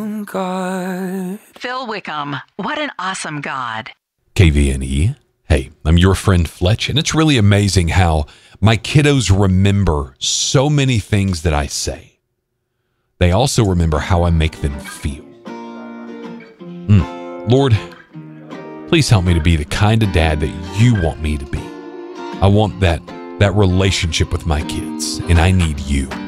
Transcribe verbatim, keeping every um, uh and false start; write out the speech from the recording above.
awesome God. Phil Wickham, what an awesome God. K V N E. Hey, I'm your friend Fletch, and it's really amazing how my kiddos remember so many things that I say. They also remember how I make them feel. Mm. Lord, please help me to be the kind of dad that you want me to be. I want that, that relationship with my kids, and I need you.